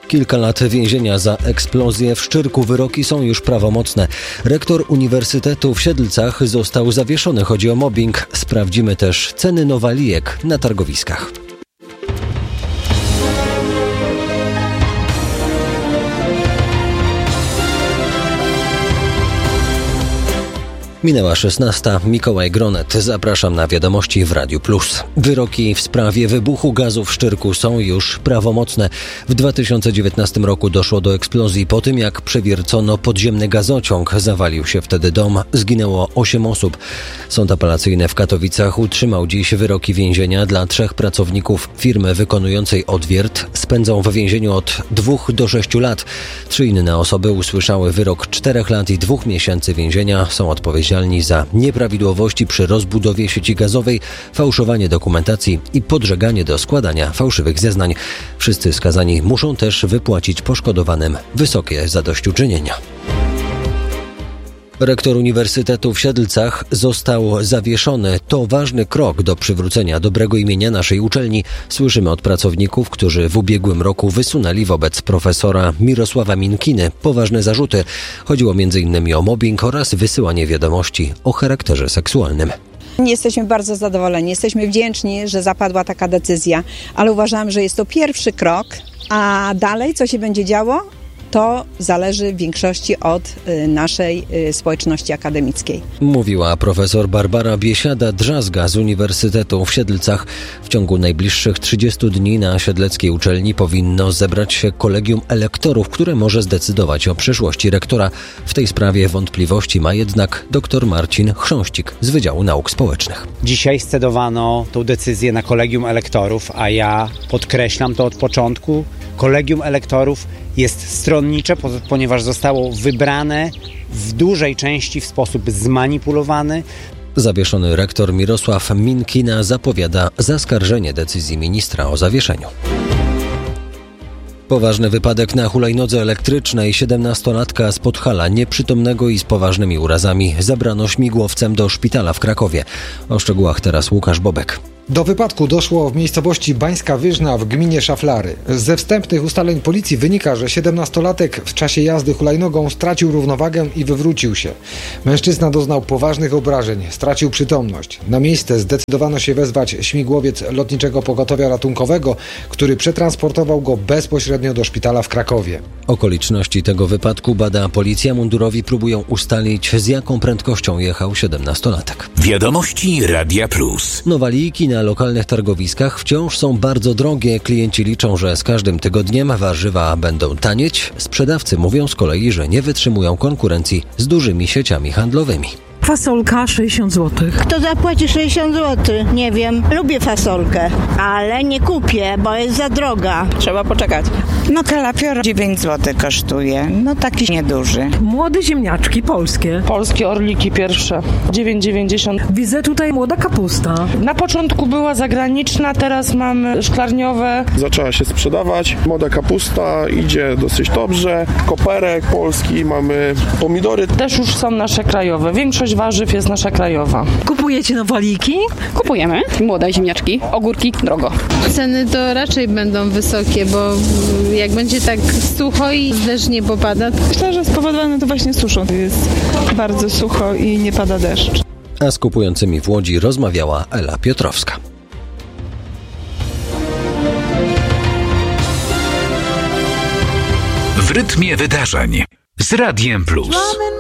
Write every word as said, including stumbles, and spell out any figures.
Kilka lat więzienia za eksplozję w Szczyrku. Wyroki są już prawomocne. Rektor Uniwersytetu w Siedlcach został zawieszony. Chodzi o mobbing. Sprawdzimy też ceny nowalijek na targowiskach. Minęła szesnasta. Mikołaj Gronet. Zapraszam na wiadomości w Radiu Plus. Wyroki w sprawie wybuchu gazu w Szczyrku są już prawomocne. W dwa tysiące dziewiętnastym roku doszło do eksplozji po tym, jak przewiercono podziemny gazociąg. Zawalił się wtedy dom. Zginęło osiem osób. Sąd apelacyjny w Katowicach utrzymał dziś wyroki więzienia dla trzech pracowników firmy wykonującej odwiert. Spędzą w więzieniu od dwóch do sześciu lat. Trzy inne osoby usłyszały wyrok czterech lat i dwóch miesięcy więzienia. Są odpowiedzialni za nieprawidłowości przy rozbudowie sieci gazowej, fałszowanie dokumentacji i podżeganie do składania fałszywych zeznań. Wszyscy skazani muszą też wypłacić poszkodowanym wysokie zadośćuczynienia. Rektor Uniwersytetu w Siedlcach został zawieszony. To ważny krok do przywrócenia dobrego imienia naszej uczelni. Słyszymy od pracowników, którzy w ubiegłym roku wysunęli wobec profesora Mirosława Minkiny poważne zarzuty. Chodziło między innymi o mobbing oraz wysyłanie wiadomości o charakterze seksualnym. Jesteśmy bardzo zadowoleni, jesteśmy wdzięczni, że zapadła taka decyzja, ale uważam, że jest to pierwszy krok, a dalej co się będzie działo? To zależy w większości od y, naszej y, społeczności akademickiej. Mówiła profesor Barbara Biesiada-Drzazga z Uniwersytetu w Siedlcach. W ciągu najbliższych trzydziestu dni na siedleckiej uczelni powinno zebrać się kolegium elektorów, które może zdecydować o przyszłości rektora. W tej sprawie wątpliwości ma jednak dr Marcin Chrząścik z Wydziału Nauk Społecznych. Dzisiaj scedowano tą decyzję na kolegium elektorów, a ja podkreślam to od początku. Kolegium elektorów jest stronnicze, ponieważ zostało wybrane w dużej części w sposób zmanipulowany. Zawieszony rektor Mirosław Minkina zapowiada zaskarżenie decyzji ministra o zawieszeniu. Poważny wypadek na hulajnodze elektrycznej. siedemnastolatka z Podhala, nieprzytomnego i z poważnymi urazami, zabrano śmigłowcem do szpitala w Krakowie. O szczegółach teraz Łukasz Bobek. Do wypadku doszło w miejscowości Bańska Wyżna w gminie Szaflary. Ze wstępnych ustaleń policji wynika, że siedemnastolatek w czasie jazdy hulajnogą stracił równowagę i wywrócił się. Mężczyzna doznał poważnych obrażeń, stracił przytomność. Na miejsce zdecydowano się wezwać śmigłowiec Lotniczego Pogotowia Ratunkowego, który przetransportował go bezpośrednio do szpitala w Krakowie. Okoliczności tego wypadku bada policja. Mundurowi próbują ustalić, z jaką prędkością jechał siedemnastolatek. Wiadomości Radia Plus. Nowalijki na lokalnych targowiskach wciąż są bardzo drogie. Klienci liczą, że z każdym tygodniem warzywa będą tanieć. Sprzedawcy mówią z kolei, że nie wytrzymują konkurencji z dużymi sieciami handlowymi. Fasolka sześćdziesiąt złotych. Kto zapłaci sześćdziesiąt złotych? Nie wiem. Lubię fasolkę, ale nie kupię, bo jest za droga. Trzeba poczekać. No kalafior dziewięć złotych kosztuje. No taki nieduży. Młode ziemniaczki polskie. Polskie orliki pierwsze. dziewięć dziewięćdziesiąt. Widzę tutaj młoda kapusta. Na początku była zagraniczna, teraz mamy szklarniowe. Zaczęła się sprzedawać. Młoda kapusta idzie dosyć dobrze. Koperek polski, mamy pomidory. Też już są nasze krajowe. Większość warzyw jest nasza krajowa. Kupujecie nowaliki? Kupujemy. Młode ziemniaczki, ogórki, drogo. Ceny to raczej będą wysokie, bo jak będzie tak sucho i deszcz nie popada. Myślę, że spowodowane to właśnie suszą. Jest bardzo sucho i nie pada deszcz. A z kupującymi w Łodzi rozmawiała Ela Piotrowska. W rytmie wydarzeń z Radiem Plus.